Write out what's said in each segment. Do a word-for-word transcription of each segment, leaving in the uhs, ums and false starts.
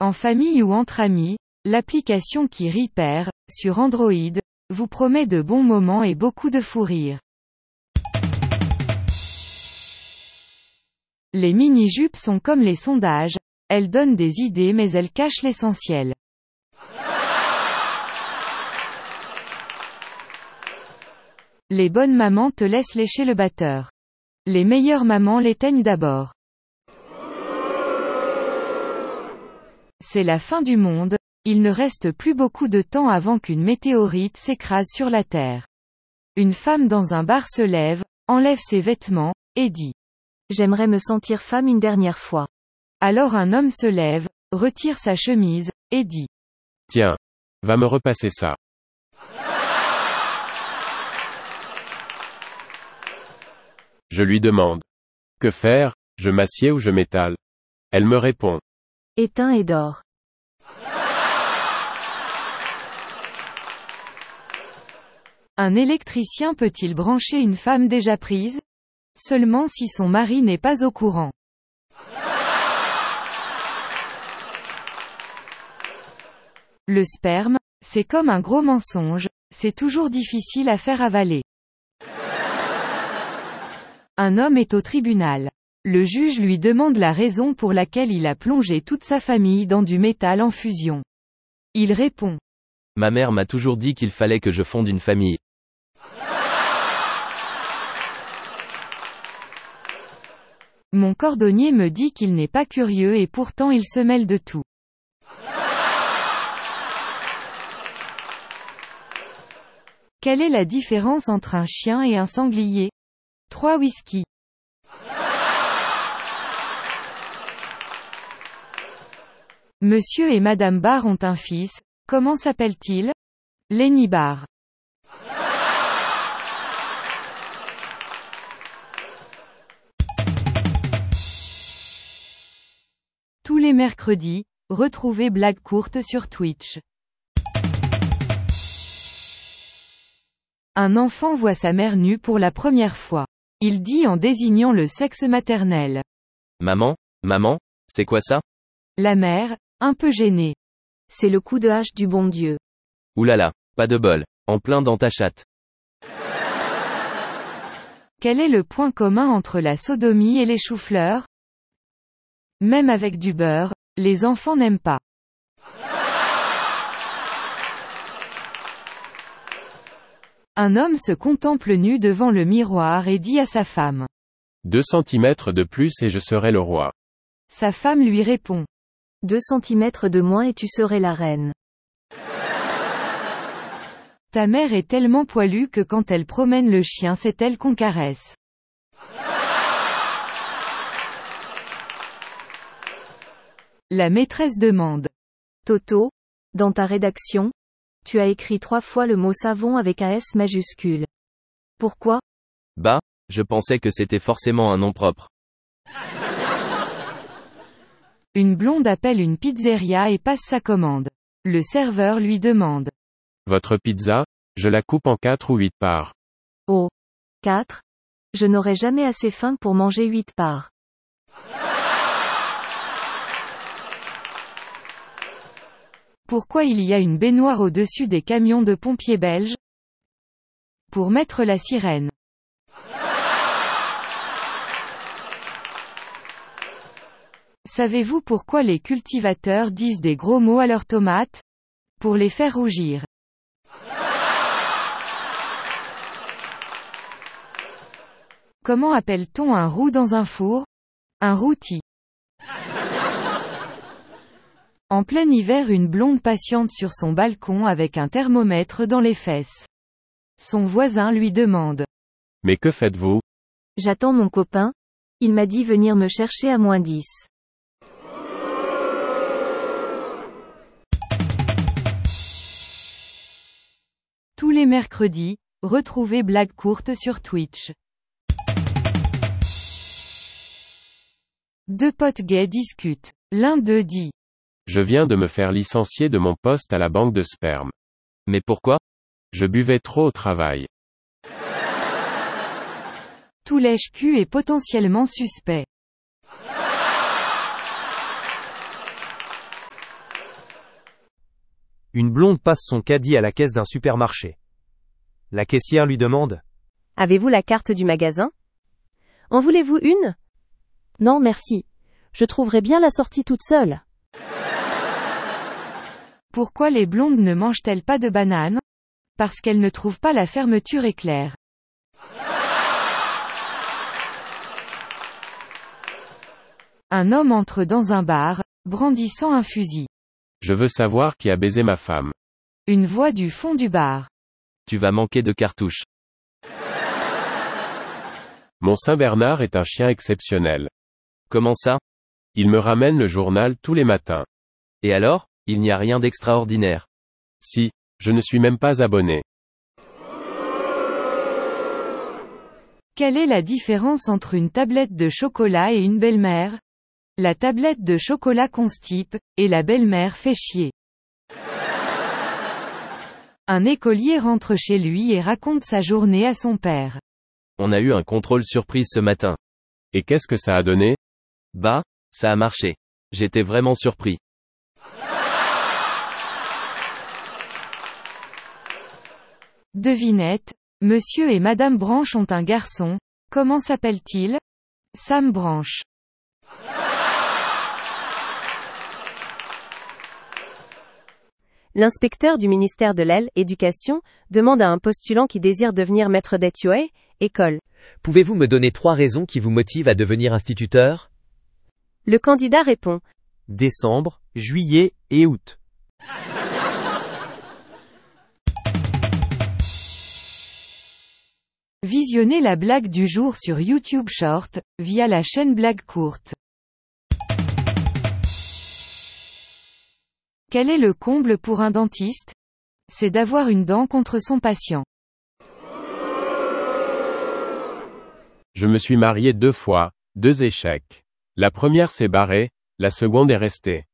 En famille ou entre amis, l'application qui rit perd, sur Android, vous promet de bons moments et beaucoup de fou rire. Les mini-jupes sont comme les sondages, elles donnent des idées mais elles cachent l'essentiel. Les bonnes mamans te laissent lécher le batteur. Les meilleures mamans l'éteignent d'abord. C'est la fin du monde, il ne reste plus beaucoup de temps avant qu'une météorite s'écrase sur la Terre. Une femme dans un bar se lève, enlève ses vêtements, et dit « J'aimerais me sentir femme une dernière fois ». Alors un homme se lève, retire sa chemise, et dit « Tiens, va me repasser ça. » Je lui demande « Que faire, je m'assieds ou je m'étale ?» Elle me répond « Éteins et dors. » Un électricien peut-il brancher une femme déjà prise? Seulement si son mari n'est pas au courant. Le sperme, c'est comme un gros mensonge, c'est toujours difficile à faire avaler. Un homme est au tribunal. Le juge lui demande la raison pour laquelle il a plongé toute sa famille dans du métal en fusion. Il répond. Ma mère m'a toujours dit qu'il fallait que je fonde une famille. Mon cordonnier me dit qu'il n'est pas curieux et pourtant il se mêle de tout. Quelle est la différence entre un chien et un sanglier? Trois whisky. Monsieur et Madame Barr ont un fils, comment s'appelle-t-il? Lenny Barr. Tous les mercredis, retrouvez Blague courte sur Twitch. Un enfant voit sa mère nue pour la première fois. Il dit en désignant le sexe maternel. Maman, maman, c'est quoi ça? La mère, un peu gênée. C'est le coup de hache du bon Dieu. Oulala, pas de bol, en plein dans ta chatte. Quel est le point commun entre la sodomie et les choux-fleurs? Même avec du beurre, les enfants n'aiment pas. Un homme se contemple nu devant le miroir et dit à sa femme. Deux centimètres de plus et je serai le roi. Sa femme lui répond. Deux centimètres de moins et tu serais la reine. Ta mère est tellement poilue que quand elle promène le chien c'est elle qu'on caresse. La maîtresse demande. Toto, dans ta rédaction, tu as écrit trois fois le mot savon avec un S majuscule. Pourquoi? Bah, je pensais que c'était forcément un nom propre. Une blonde appelle une pizzeria et passe sa commande. Le serveur lui demande. Votre pizza, je la coupe en quatre ou huit parts. Oh. Quatre? Je n'aurai jamais assez faim pour manger huit parts. Pourquoi il y a une baignoire au-dessus des camions de pompiers belges? Pour mettre la sirène. Savez-vous pourquoi les cultivateurs disent des gros mots à leurs tomates? Pour les faire rougir. Comment appelle-t-on un roux dans un four? Un rôti. En plein hiver, une blonde patiente sur son balcon avec un thermomètre dans les fesses. Son voisin lui demande. Mais que faites-vous? J'attends mon copain. Il m'a dit venir me chercher à moins dix. Tous les mercredis, retrouvez Blague courte sur Twitch. Deux potes gays discutent. L'un d'eux dit. Je viens de me faire licencier de mon poste à la banque de sperme. Mais pourquoi? Je buvais trop au travail. Tout lèche-cul est potentiellement suspect. Une blonde passe son caddie à la caisse d'un supermarché. La caissière lui demande : Avez-vous la carte du magasin ? En voulez-vous une ? Non merci. Je trouverai bien la sortie toute seule. Pourquoi les blondes ne mangent-elles pas de bananes ? Parce qu'elles ne trouvent pas la fermeture éclair. Un homme entre dans un bar, brandissant un fusil. Je veux savoir qui a baisé ma femme. Une voix du fond du bar. Tu vas manquer de cartouches. Mon Saint-Bernard est un chien exceptionnel. Comment ça ? Il me ramène le journal tous les matins. Et alors ? Il n'y a rien d'extraordinaire. Si, je ne suis même pas abonné. Quelle est la différence entre une tablette de chocolat et une belle-mère ? La tablette de chocolat constipe, et la belle-mère fait chier. Un écolier rentre chez lui et raconte sa journée à son père. On a eu un contrôle surprise ce matin. Et qu'est-ce que ça a donné ? Bah, ça a marché. J'étais vraiment surpris. Devinette, Monsieur et Madame Branche ont un garçon, comment s'appelle-t-il ? Sam Branche. L'inspecteur du ministère de l'Éducation demande à un postulant qui désire devenir maître d'école, école. Pouvez-vous me donner trois raisons qui vous motivent à devenir instituteur ? Le candidat répond : décembre, juillet et août. Visionnez la blague du jour sur YouTube Short, via la chaîne Blague Courte. Quel est le comble pour un dentiste ? C'est d'avoir une dent contre son patient. Je me suis marié deux fois, deux échecs. La première s'est barrée, la seconde est restée.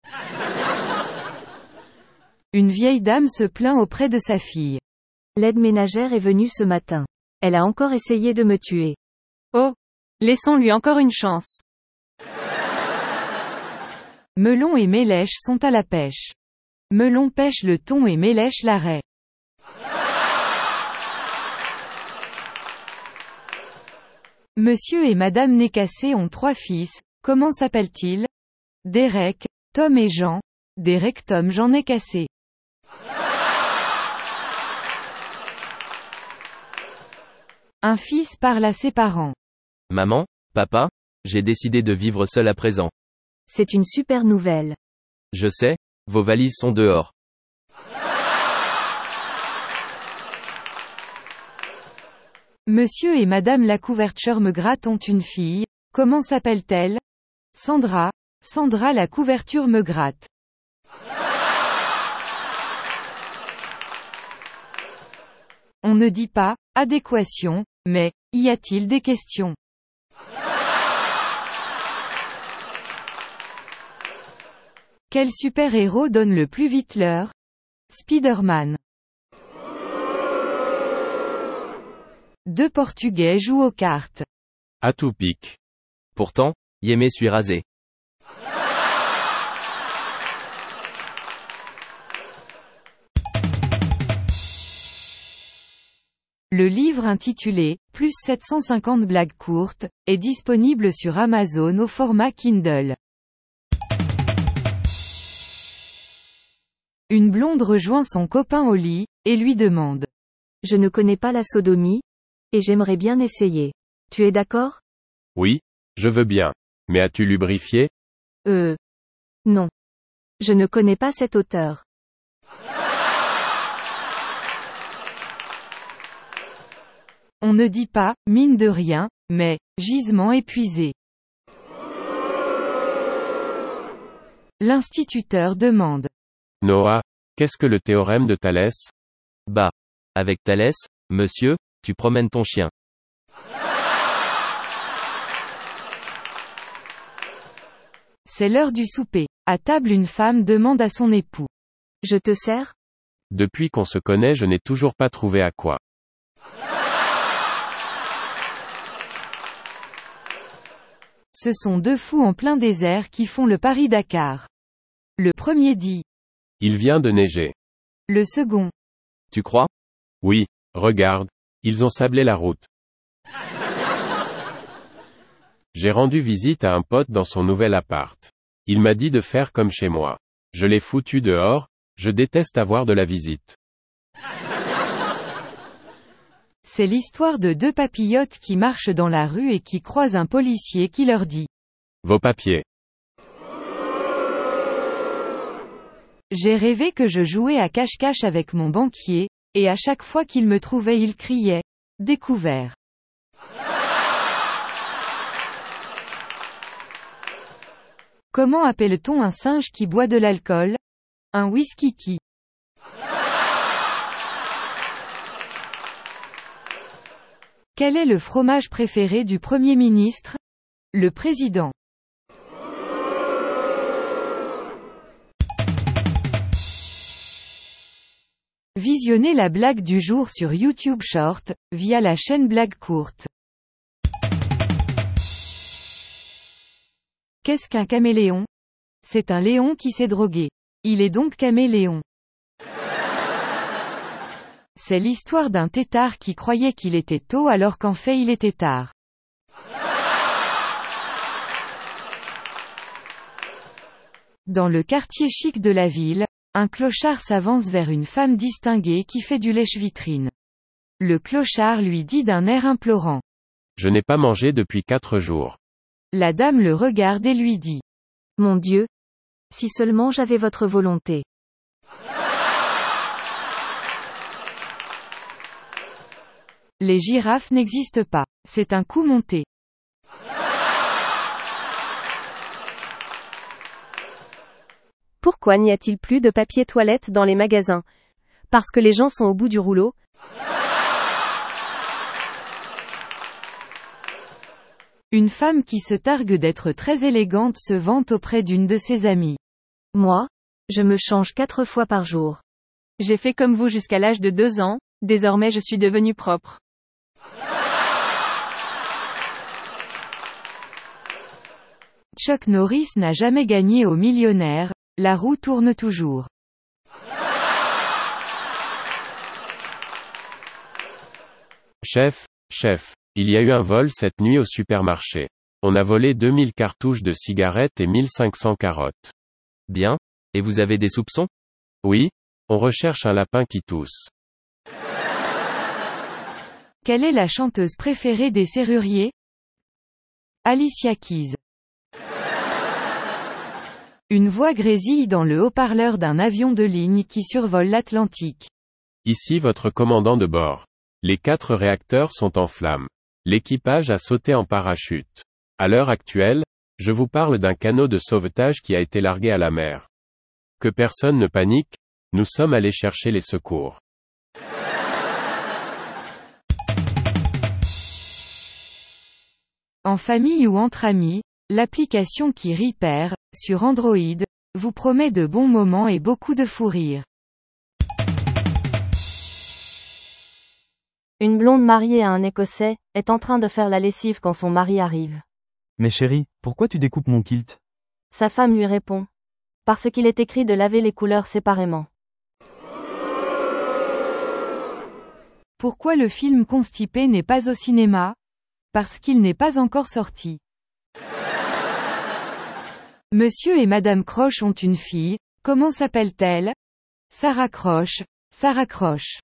Une vieille dame se plaint auprès de sa fille. L'aide ménagère est venue ce matin. Elle a encore essayé de me tuer. Oh, laissons-lui encore une chance. Melon et Mélèche sont à la pêche. Melon pêche le thon et Mélèche la raie. Monsieur et Madame Nécassé ont trois fils, comment s'appellent-ils ? Derek, Tom et Jean. Derek Tom Jean Nécassé. Un fils parle à ses parents. Maman, papa, j'ai décidé de vivre seul à présent. C'est une super nouvelle. Je sais, vos valises sont dehors. Monsieur et Madame la couverture me gratte ont une fille, comment s'appelle-t-elle ? Sandra, Sandra la couverture me gratte. On ne dit pas, adéquation, mais, y a-t-il des questions ? Quel super-héros donne le plus vite l'heure ? Spider-Man. Deux Portugais jouent aux cartes. À tout pique. Pourtant, Yémé suis rasé. Le livre intitulé « Plus sept cent cinquante blagues courtes » est disponible sur Amazon au format Kindle. Une blonde rejoint son copain au lit, et lui demande : Je ne connais pas la sodomie, et j'aimerais bien essayer. Tu es d'accord ? Oui, je veux bien. Mais as-tu lubrifié ? Euh. Non. Je ne connais pas cet auteur. On ne dit pas « mine de rien », mais « gisement épuisé ». L'instituteur demande : Noah, qu'est-ce que le théorème de Thalès ? Bah. Avec Thalès, monsieur, tu promènes ton chien. C'est l'heure du souper. À table, une femme demande à son époux : Je te sers ? Depuis qu'on se connaît, je n'ai toujours pas trouvé à quoi. Ce sont deux fous en plein désert qui font le Paris-Dakar. Le premier dit : Il vient de neiger. Le second. Tu crois? Oui, regarde, ils ont sablé la route. J'ai rendu visite à un pote dans son nouvel appart. Il m'a dit de faire comme chez moi. Je l'ai foutu dehors, je déteste avoir de la visite. C'est l'histoire de deux papillotes qui marchent dans la rue et qui croisent un policier qui leur dit: Vos papiers. J'ai rêvé que je jouais à cache-cache avec mon banquier, et à chaque fois qu'il me trouvait il criait: Découvert. Comment appelle-t-on un singe qui boit de l'alcool? Un whisky-qui. Quel est le fromage préféré du Premier ministre? Le président. Visionnez la blague du jour sur YouTube Short, via la chaîne Blague Courte. Qu'est-ce qu'un caméléon? C'est un léon qui s'est drogué. Il est donc caméléon. C'est l'histoire d'un têtard qui croyait qu'il était tôt alors qu'en fait il était tard. Dans le quartier chic de la ville, un clochard s'avance vers une femme distinguée qui fait du lèche-vitrine. Le clochard lui dit d'un air implorant: Je n'ai pas mangé depuis quatre jours. La dame le regarde et lui dit: Mon Dieu! Si seulement j'avais votre volonté. Les girafes n'existent pas. C'est un coup monté. Pourquoi n'y a-t-il plus de papier toilette dans les magasins? Parce que les gens sont au bout du rouleau? Une femme qui se targue d'être très élégante se vante auprès d'une de ses amies. Moi, je me change quatre fois par jour. J'ai fait comme vous jusqu'à l'âge de deux ans, désormais je suis devenue propre. Chuck Norris n'a jamais gagné au millionnaire, la roue tourne toujours. Chef, chef, il y a eu un vol cette nuit au supermarché. On a volé deux mille cartouches de cigarettes et mille cinq cents carottes. Bien. Et vous avez des soupçons? Oui, on recherche un lapin qui tousse. Quelle est la chanteuse préférée des serruriers? Alicia Keys. Une voix grésille dans le haut-parleur d'un avion de ligne qui survole l'Atlantique. Ici votre commandant de bord. Les quatre réacteurs sont en flammes. L'équipage a sauté en parachute. À l'heure actuelle, je vous parle d'un canot de sauvetage qui a été largué à la mer. Que personne ne panique, nous sommes allés chercher les secours. En famille ou entre amis, l'application qui rit perd, sur Android, vous promet de bons moments et beaucoup de fou rire. Une blonde mariée à un Écossais, est en train de faire la lessive quand son mari arrive. Mais chérie, pourquoi tu découpes mon kilt? Sa femme lui répond: Parce qu'il est écrit de laver les couleurs séparément. Pourquoi le film Constipé n'est pas au cinéma? Parce qu'il n'est pas encore sorti. Monsieur et Madame Croche ont une fille, comment s'appelle-t-elle? Sarah Croche, Sarah Croche.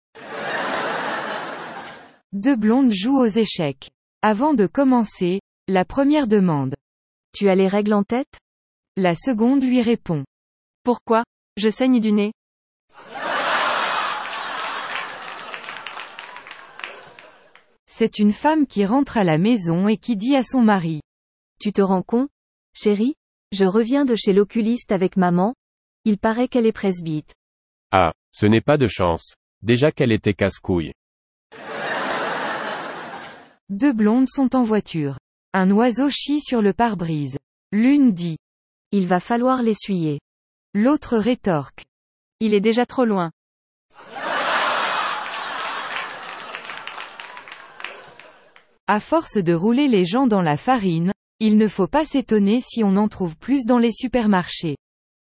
Deux blondes jouent aux échecs. Avant de commencer, la première demande: Tu as les règles en tête? La seconde lui répond: Pourquoi? Je saigne du nez. C'est une femme qui rentre à la maison et qui dit à son mari: Tu te rends compte, chérie? Je reviens de chez l'oculiste avec maman. Il paraît qu'elle est presbyte. Ah, ce n'est pas de chance. Déjà qu'elle était casse-couille. Deux blondes sont en voiture. Un oiseau chie sur le pare-brise. L'une dit: Il va falloir l'essuyer. L'autre rétorque: Il est déjà trop loin. À force de rouler les gens dans la farine, il ne faut pas s'étonner si on en trouve plus dans les supermarchés.